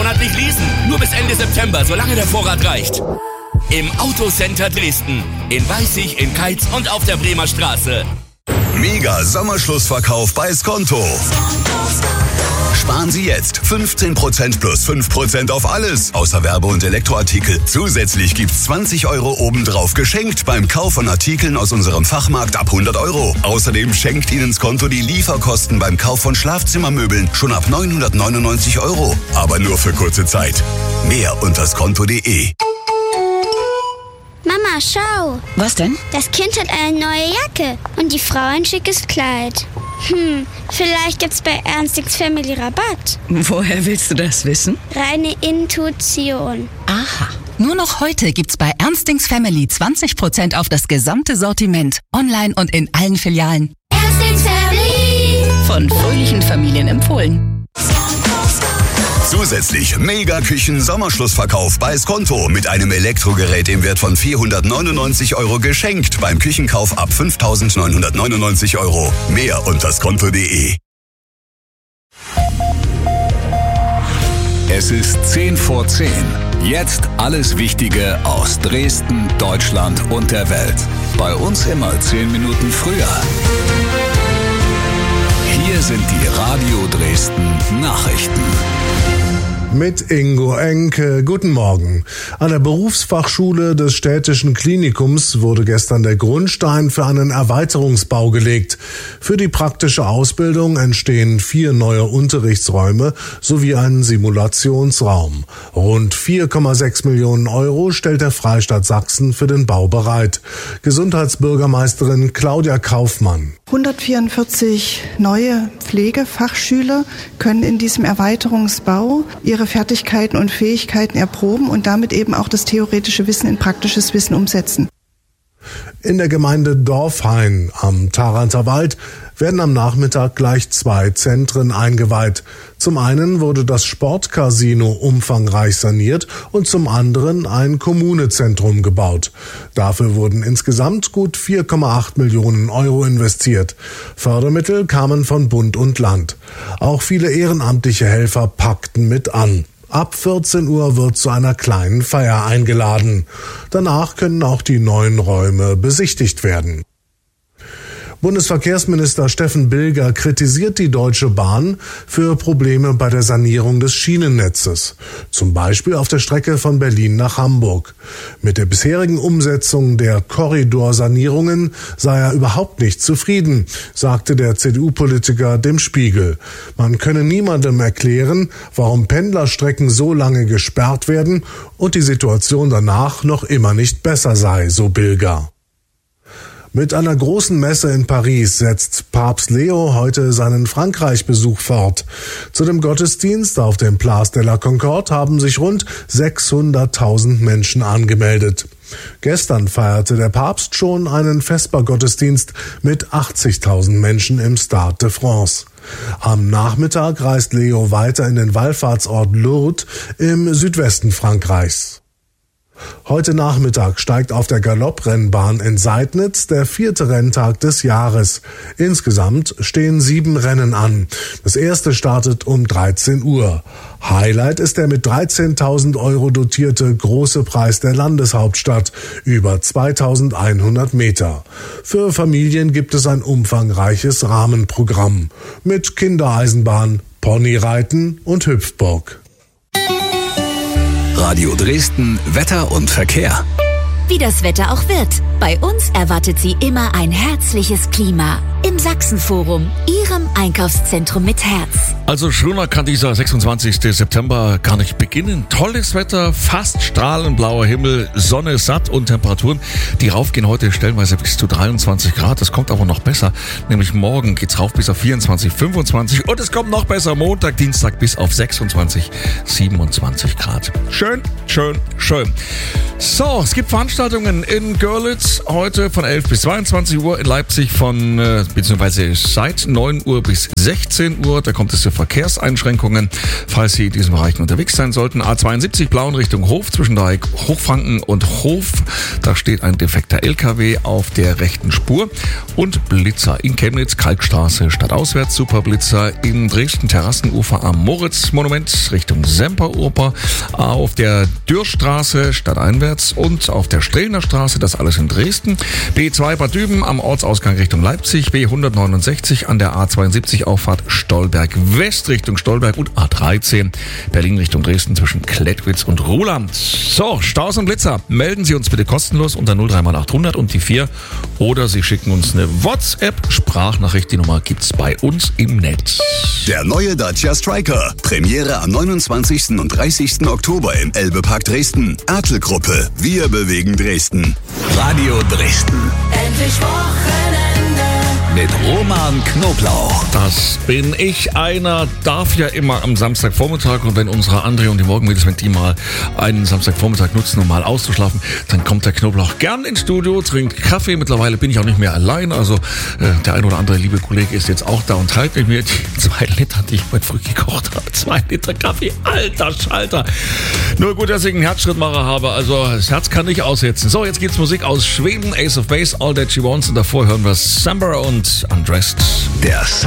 monatlich leasen. Nur bis Ende September, solange der Vorrat reicht. Im Autocenter Dresden. In Weißig, in Keitz und auf der Bremer Straße. Mega Sommerschlussverkauf bei Skonto. Sparen Sie jetzt 15% plus 5% auf alles, außer Werbe- und Elektroartikel. Zusätzlich gibt's 20 € obendrauf geschenkt beim Kauf von Artikeln aus unserem Fachmarkt ab 100 €. Außerdem schenkt Ihnen Skonto die Lieferkosten beim Kauf von Schlafzimmermöbeln schon ab 999 €. Aber nur für kurze Zeit. Mehr unter skonto.de. Mama, schau. Was denn? Das Kind hat eine neue Jacke und die Frau ein schickes Kleid. Vielleicht gibt's bei Ernstings Family Rabatt. Woher willst du das wissen? Reine Intuition. Aha. Nur noch heute gibt's bei Ernstings Family 20% auf das gesamte Sortiment. Online und in allen Filialen. Ernstings Family. Von fröhlichen Familien empfohlen. Zusätzlich Mega-Küchen-Sommerschlussverkauf bei Skonto mit einem Elektrogerät im Wert von 499 € geschenkt beim Küchenkauf ab 5.999 €. Mehr unter skonto.de. Es ist 10 vor 10. Jetzt alles Wichtige aus Dresden, Deutschland und der Welt. Bei uns immer 10 Minuten früher. Hier sind die Radio Dresden Nachrichten. Mit Ingo Enke. Guten Morgen. An der Berufsfachschule des Städtischen Klinikums wurde gestern der Grundstein für einen Erweiterungsbau gelegt. Für die praktische Ausbildung entstehen 4 neue Unterrichtsräume sowie ein Simulationsraum. Rund 4,6 Millionen € stellt der Freistaat Sachsen für den Bau bereit. Gesundheitsbürgermeisterin Claudia Kaufmann. 144 neue Pflegefachschüler können in diesem Erweiterungsbau ihre Fertigkeiten und Fähigkeiten erproben und damit eben auch das theoretische Wissen in praktisches Wissen umsetzen. In der Gemeinde Dorfhain am Tharanter Wald werden am Nachmittag gleich 2 Zentren eingeweiht. Zum einen wurde das Sportcasino umfangreich saniert und zum anderen ein Kommunezentrum gebaut. Dafür wurden insgesamt gut 4,8 Millionen € investiert. Fördermittel kamen von Bund und Land. Auch viele ehrenamtliche Helfer packten mit an. Ab 14 Uhr wird zu einer kleinen Feier eingeladen. Danach können auch die neuen Räume besichtigt werden. Bundesverkehrsminister Steffen Bilger kritisiert die Deutsche Bahn für Probleme bei der Sanierung des Schienennetzes. Zum Beispiel auf der Strecke von Berlin nach Hamburg. Mit der bisherigen Umsetzung der Korridorsanierungen sei er überhaupt nicht zufrieden, sagte der CDU-Politiker dem Spiegel. Man könne niemandem erklären, warum Pendlerstrecken so lange gesperrt werden und die Situation danach noch immer nicht besser sei, so Bilger. Mit einer großen Messe in Paris setzt Papst Leo heute seinen Frankreich-Besuch fort. Zu dem Gottesdienst auf dem Place de la Concorde haben sich rund 600.000 Menschen angemeldet. Gestern feierte der Papst schon einen Vespergottesdienst mit 80.000 Menschen im Stade de France. Am Nachmittag reist Leo weiter in den Wallfahrtsort Lourdes im Südwesten Frankreichs. Heute Nachmittag steigt auf der Galopprennbahn in Seidnitz der 4. Renntag des Jahres. Insgesamt stehen 7 Rennen an. Das erste startet um 13 Uhr. Highlight ist der mit 13.000 € dotierte Große Preis der Landeshauptstadt über 2.100 Meter. Für Familien gibt es ein umfangreiches Rahmenprogramm mit Kindereisenbahn, Ponyreiten und Hüpfburg. Radio Dresden, Wetter und Verkehr. Wie das Wetter auch wird, bei uns erwartet Sie immer ein herzliches Klima. Im Sachsenforum, Ihrem Einkaufszentrum mit Herz. Also schöner kann dieser 26. September gar nicht beginnen. Tolles Wetter, fast strahlend blauer Himmel, Sonne satt und Temperaturen, die raufgehen heute stellenweise bis zu 23 Grad. Das kommt aber noch besser, nämlich morgen geht's rauf bis auf 24, 25 und es kommt noch besser Montag, Dienstag bis auf 26, 27 Grad. Schön, schön, schön. So, es gibt Veranstaltungen in Görlitz Konzert heute von 11 bis 22 Uhr in Leipzig beziehungsweise seit 9 Uhr bis 16 Uhr. Da kommt es zu Verkehrseinschränkungen, falls Sie in diesen Bereichen unterwegs sein sollten. A72 Blauen Richtung Hof zwischen Dreieck Hochfranken und Hof. Da steht ein defekter LKW auf der rechten Spur. Und Blitzer in Chemnitz, Kalkstraße stadtauswärts. Superblitzer in Dresden, Terrassenufer am Moritz-Monument Richtung Semperoper. Auf der Dürrstraße stadteinwärts und auf der Strehlner Straße, das alles in Dresden. B2 Bad Düben am Ortsausgang Richtung Leipzig. B169 an der A72 Auffahrt Stolberg West Richtung Stolberg und A13 Berlin Richtung Dresden zwischen Klettwitz und Ruhland. So, Staus und Blitzer. Melden Sie uns bitte kostenlos unter 03800 und die 4 oder Sie schicken uns eine WhatsApp-Sprachnachricht. Die Nummer gibt's bei uns im Netz. Der neue Dacia Stryker. Premiere am 29. und 30. Oktober im Elbe-Park Dresden. Ertl-Gruppe. Wir bewegen Dresden. Radio Dresden. Endlich Wochenende. Mit Roman Knoblauch. Das bin ich. Einer darf ja immer am Samstagvormittag, und wenn unsere André und die Morgenmädels, wenn die mal einen Samstagvormittag nutzen, um mal auszuschlafen, dann kommt der Knoblauch gern ins Studio, trinkt Kaffee. Mittlerweile bin ich auch nicht mehr allein, also der ein oder andere liebe Kollege ist jetzt auch da und teilt mit mir die 2 Liter, die ich heute früh gekocht habe. 2 Liter Kaffee, alter Schalter. Nur gut, dass ich einen Herzschrittmacher habe, also das Herz kann nicht aussetzen. So, jetzt geht's Musik aus Schweden, Ace of Base, All That She Wants, und davor hören wir Samba und Undressed. Der